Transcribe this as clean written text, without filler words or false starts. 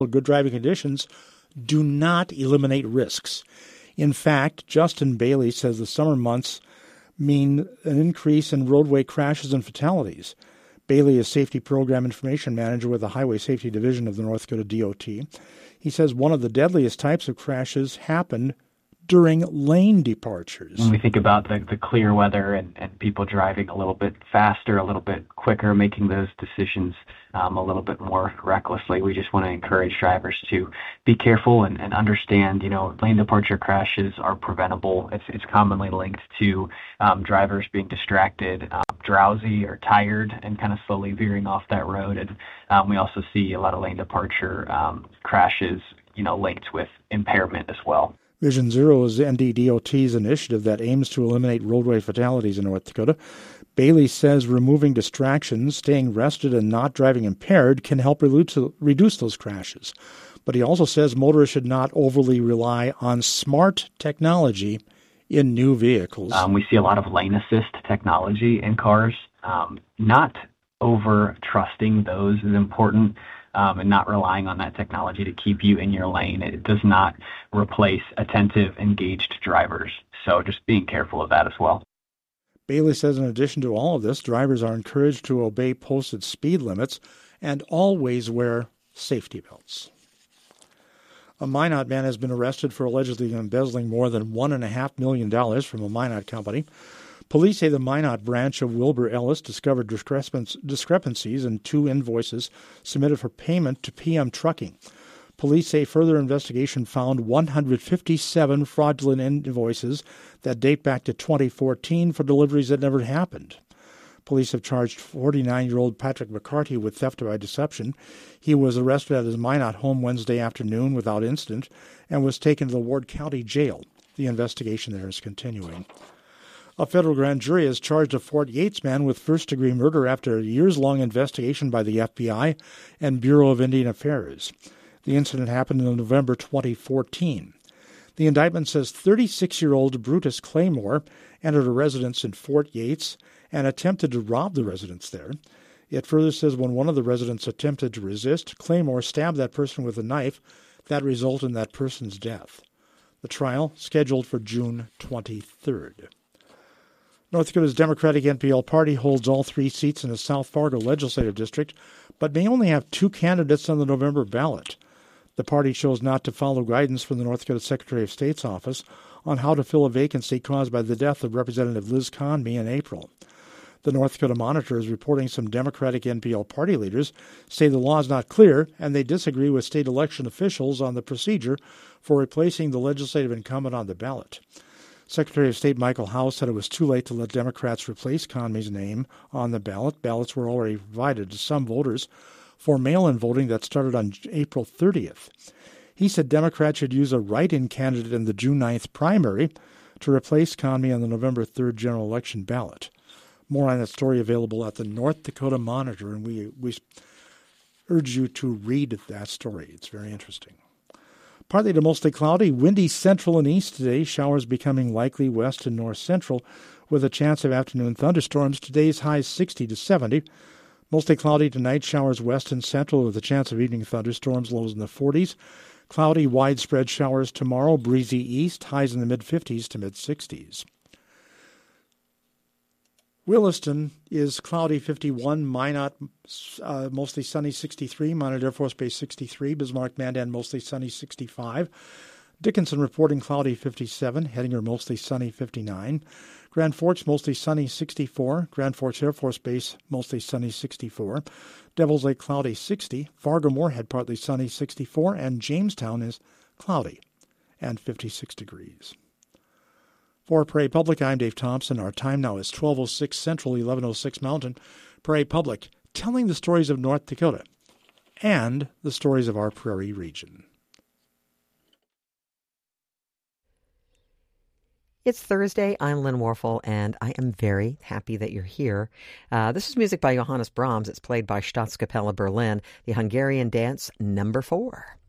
Good driving conditions do not eliminate risks. In fact, Justin Bailey says the summer months mean an increase in roadway crashes and fatalities. Bailey is Safety Program Information Manager with the Highway Safety Division of the North Dakota DOT. He says one of the deadliest types of crashes happen during lane departures. When we think about the clear weather and people driving a little bit faster, a little bit quicker, making those decisions a little bit more recklessly, we just want to encourage drivers to be careful and understand, lane departure crashes are preventable. It's commonly linked to drivers being distracted, drowsy or tired, and kind of slowly veering off that road. And we also see a lot of lane departure crashes, linked with impairment as well. Vision Zero is NDDOT's initiative that aims to eliminate roadway fatalities in North Dakota. Bailey says removing distractions, staying rested, and not driving impaired can help reduce those crashes. But he also says motorists should not overly rely on smart technology in new vehicles. We see a lot of lane assist technology in cars. Not over-trusting those is important. And not relying on that technology to keep you in your lane. It does not replace attentive, engaged drivers. So just being careful of that as well. Bailey says in addition to all of this, drivers are encouraged to obey posted speed limits and always wear safety belts. A Minot man has been arrested for allegedly embezzling more than $1.5 million from a Minot company. Police say the Minot branch of Wilbur Ellis discovered discrepancies in 2 invoices submitted for payment to PM Trucking. Police say further investigation found 157 fraudulent invoices that date back to 2014 for deliveries that never happened. Police have charged 49-year-old Patrick McCarty with theft by deception. He was arrested at his Minot home Wednesday afternoon without incident and was taken to the Ward County Jail. The investigation there is continuing. A federal grand jury has charged a Fort Yates man with first-degree murder after a years-long investigation by the FBI and Bureau of Indian Affairs. The incident happened in November 2014. The indictment says 36-year-old Brutus Claymore entered a residence in Fort Yates and attempted to rob the residence there. It further says when one of the residents attempted to resist, Claymore stabbed that person with a knife that resulted in that person's death. The trial scheduled for June 23rd. North Dakota's Democratic NPL Party holds all 3 seats in the South Fargo Legislative District, but may only have 2 candidates on the November ballot. The party chose not to follow guidance from the North Dakota Secretary of State's office on how to fill a vacancy caused by the death of Representative Liz Conmey in April. The North Dakota Monitor is reporting some Democratic NPL Party leaders say the law is not clear, and they disagree with state election officials on the procedure for replacing the legislative incumbent on the ballot. Secretary of State Michael House said it was too late to let Democrats replace Conmey's name on the ballot. Ballots were already provided to some voters for mail-in voting that started on April 30th. He said Democrats should use a write-in candidate in the June 9th primary to replace Conmey on the November 3rd general election ballot. More on that story available at the North Dakota Monitor, and we urge you to read that story. It's very interesting. Partly to mostly cloudy, windy central and east today. Showers becoming likely west and north central with a chance of afternoon thunderstorms. Today's highs 60 to 70. Mostly cloudy tonight. Showers west and central with a chance of evening thunderstorms. Lows in the 40s. Cloudy, widespread showers tomorrow. Breezy east. Highs in the mid-50s to mid-60s. Williston is cloudy 51, Minot mostly sunny 63, Minot Air Force Base 63, Bismarck Mandan mostly sunny 65, Dickinson reporting cloudy 57, Hettinger mostly sunny 59, Grand Forks mostly sunny 64, Grand Forks Air Force Base mostly sunny 64, Devils Lake cloudy 60, Fargo-Moorhead partly sunny 64, and Jamestown is cloudy and 56 degrees. For Prairie Public, I'm Dave Thompson. Our time now is 12:06 Central, 11:06 Mountain. Prairie Public, telling the stories of North Dakota and the stories of our prairie region. It's Thursday. I'm Lynn Warfel, and I am very happy that you're here. This is music by Johannes Brahms. It's played by Staatskapelle Berlin, the Hungarian dance number 4.